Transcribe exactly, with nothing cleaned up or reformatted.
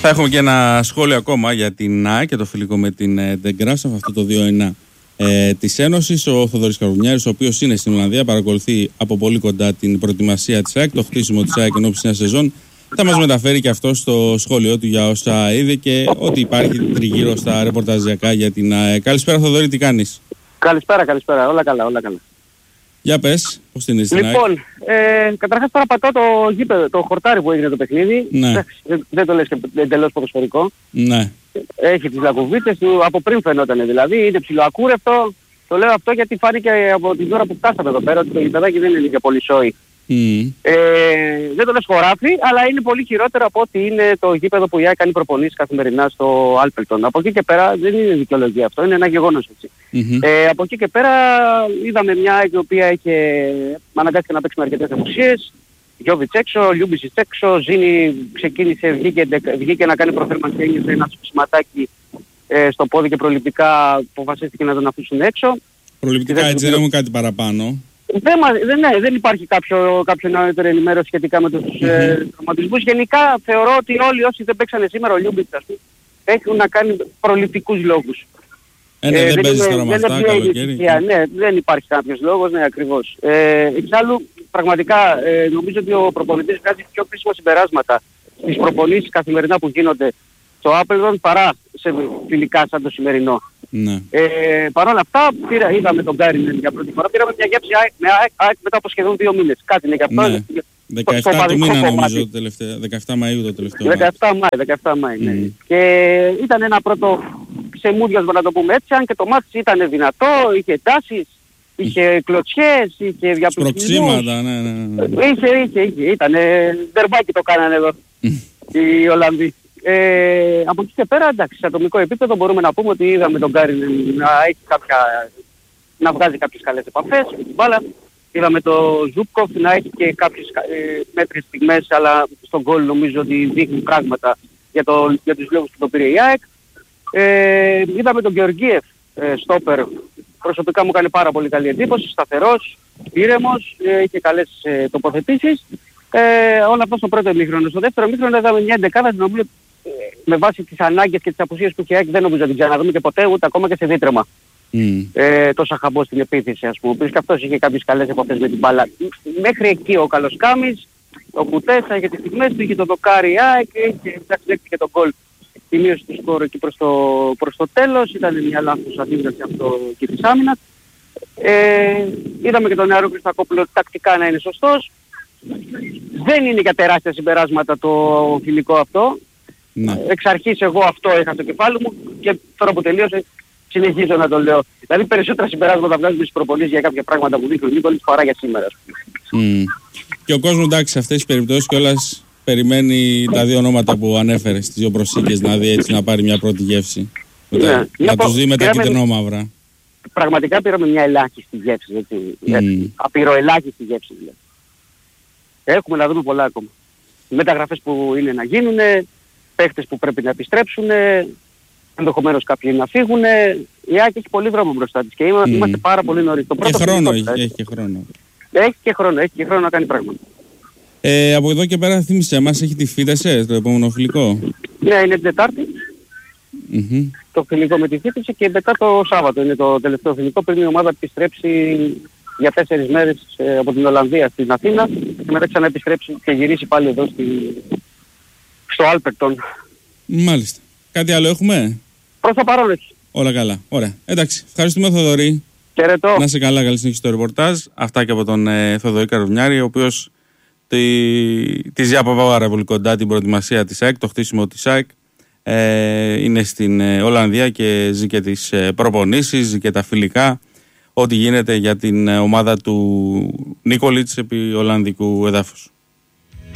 Θα έχουμε και ένα σχόλιο ακόμα για την ΑΕΚ και το φιλικό με την Ντεγκράσαφ, αυτό το δύο ένα ε, της Ένωσης. Ο Θοδωρής Καρουνιάρης, ο οποίος είναι στην Ολλανδία, παρακολουθεί από πολύ κοντά την προετοιμασία της ΑΕΚ, το χτίσιμο της ΑΕΚ ενώπιση νέας σεζόν. Θα μας μεταφέρει και αυτό στο σχόλιο του για όσα είδε και ό,τι υπάρχει τριγύρω στα ρεπορταζιακά για την ΑΕΚ. Καλησπέρα Θοδωρή, τι κάνεις? Καλησπέρα, καλησπέρα. Όλα καλά, όλα καλά. Για πες, πώς την είσαι? Λοιπόν, ε, καταρχάς τώρα πατώ το γήπεδο, το χορτάρι που έγινε το παιχνίδι. Ναι. Δεν, δεν το λες και εντελώς ποδοσφαιρικό. Ναι. Έχει τις λακκουβίτσες του, από πριν φαινόταν δηλαδή, είναι ψιλοακούρευτο. Το λέω αυτό γιατί φάνηκε από την ώρα που φτάσαμε εδώ πέρα ότι το γηπεδάκι δεν είναι και πολύ σόι. Mm. Ε, δεν το λες χωράφι, αλλά είναι πολύ χειρότερο από ότι είναι το γήπεδο που η ΑΕΚ κάνει προπονήσεις καθημερινά στο Άλπελτον. Από εκεί και πέρα δεν είναι δικαιολογία αυτό, είναι ένα γεγονός έτσι. Mm-hmm. Ε, από εκεί και πέρα είδαμε μια ΑΕΚ η οποία είχε αναγκάστηκε να παίξει με αρκετές απουσίες. Γιώβιτς έξω, Λιούμπισιτς έξω, Ζήνη ξεκίνησε, βγήκε, βγήκε να κάνει προθέρμανση, ένιωσε ένα σηματάκι ε, στο πόδι και προληπτικά αποφασίστηκε να τον αφήσουν έξω. Προληπτικά έτσι δεν έχουμε κάτι παραπάνω. Δεν, δεν, ναι, δεν υπάρχει κάποιο, κάποιο νεότερο ενημέρωση σχετικά με τους mm-hmm. ε, τραυματισμούς. Γενικά θεωρώ ότι όλοι όσοι δεν παίξανε σήμερα ο Λιούμπιτς ας πούμε, έχουν να κάνει προληπτικούς λόγους. Ε, ναι, ε, δεν παίζεις τώρα με αυτά, καλοκαίρι. Ναι, δεν υπάρχει κάποιος λόγος, ναι, ακριβώς. Ε, εξάλλου, πραγματικά, ε, νομίζω ότι ο προπονητής βγάζει πιο κρίσιμα συμπεράσματα στις προπονήσεις καθημερινά που γίνονται στο Άπελτον παρά σε φιλικά σαν το σημερινό. Ναι. Ε, παρ' όλα αυτά, πήρα, είδαμε τον Γκάρινεν για πρώτη φορά, πήραμε μια γεύση με ΑΕΚ μετά από σχεδόν δύο μήνες. Κάτι είναι και αυτό. Ναι. δεκαεφτά του μήνα νομίζω, τελευταία, δεκαεφτά Μαΐου το τελευταίο. δεκαεφτά Μάη, δεκαεφτά Μάη, ναι. Mm. Και ήταν ένα πρώτο ξεμούδιασμα να το πούμε έτσι, αν και το μάτς ήταν δυνατό, είχε τάσεις, είχε κλωτσιές, είχε διαπληκτισμούς. Σπροξήματα, ναι, ναι, ναι. Είχε, είχε, είχε, ήταν δερμπάκι το κάνανε εδώ οι Ολλανδοί. Ε, από εκεί και πέρα, εντάξει, σε ατομικό επίπεδο μπορούμε να πούμε ότι είδαμε τον Γκάρινεν να έχει κάποια, να βγάζει κάποιες καλές επαφές με την μπάλα. Είδαμε τον Ζούπκοφ να έχει και κάποιες ε, μέτριες στιγμές, αλλά στον γκολ νομίζω ότι δείχνει πράγματα για, το, για τους λόγους που το πήρε η ΑΕΚ. Ε, είδαμε τον Γεωργίεφ, ε, στόπερ, προσωπικά μου έκανε πάρα πολύ καλή εντύπωση, σταθερός, ήρεμος, ε, είχε καλές ε, τοποθετήσεις. Ε, όλα αυτό στο πρώτο ημίχρονο. Στο δεύτερο ημίχρονο είδαμε μια εντεκάδα την οποία ε, με βάση τις ανάγκες και τις απουσίες που είχε ΑΕΚ δεν νομίζω να την ξαναδούμε και ποτέ ούτε ακόμα και σε δίτρεμα. Mm. Ε, τόσο χαμπό στην επίθεση ας πούμε. Και αυτός είχε κάποιες καλές επαφές με την μπάλα. Μέχρι εκεί ο Καλοσκάμης, ο Κουτέσα για τις στιγμές του, είχε το δοκάρι ΑΕΚ και εντάξει και τον γκολ. Τη μείωση του σκόρου εκεί προς το, προς το τέλος. Ήταν μια λάθος αντίδραση αυτό και της άμυνας. Ε, είδαμε και τον νεαρό Χριστακόπουλο τακτικά να είναι σωστός. Δεν είναι για τεράστια συμπεράσματα το φιλικό αυτό. Ναι. Εξ αρχής εγώ αυτό είχα στο κεφάλι μου και τώρα που τελείωσε συνεχίζω να το λέω. Δηλαδή περισσότερα συμπεράσματα βγάζουμε στις προπονήσεις για κάποια πράγματα που δείχνουν Νίκολη φορά για σήμερα. Mm. Και ο κόσμος εντάξει σε αυτές τις περιπτώσεις κιόλας περιμένει τα δύο ονόματα που ανέφερε στις δύο προσήκες να δει έτσι να πάρει μια πρώτη γεύση. Μετά, ναι. Να τους δει με τα κυτρινόμαυρα. Πραγματικά πήραμε μια ελάχιστη γεύση. Έτσι. Mm. Απειροελάχιστη γεύση δηλαδή. Έχουμε να δούμε πολλά ακόμα. Μεταγραφές που είναι να γίνουν, παίχτες που πρέπει να επιστρέψουν, ενδεχομένως κάποιοι να φύγουν. Η ΑΕΚ έχει πολύ δρόμο μπροστά της και είμαστε, mm. είμαστε πάρα πολύ νωρίς. Το πρώτο και χρόνο έχει, έχει και χρόνο. Έχει και χρόνο, έχει και χρόνο να κάνει πράγματα. Ε, από εδώ και πέρα θύμισε μας, έχει τη Φίδεσαι το επόμενο φιλικό. Ναι, είναι την Τετάρτη. Mm-hmm. Το φιλικό με τη Φίδεσαι και μετά το Σάββατο είναι το τελευταίο φιλικό πριν η ομάδα επιστρέψει για τέσσερις μέρες ε, από την Ολλανδία στην Αθήνα και μετά ξαναεπιστρέψει και γυρίσει πάλι εδώ στη... στο Άλπερτον. Μάλιστα. Κάτι άλλο έχουμε? Προς το παρόν έτσι. Όλα καλά. Ωραία. Εντάξει. Ευχαριστούμε Θοδωρή. Χαιρετώ. Να είσαι καλά, καλή συνέχιση στο ρεπορτάζ. Αυτά και από τον ε, Θοδωρή Καρουνιάρη, ο οποίος τη, τη ζει από πάρα πολύ κοντά την προετοιμασία της ΑΕΚ, το χτίσιμο της ΑΕΚ. Ε, είναι στην ε, Ολλανδία και ζει και τις ε, προπονήσεις, ζει και τα φιλικά. Ό,τι γίνεται για την ομάδα του Νίκολιτς επί Ολλανδικού εδάφους.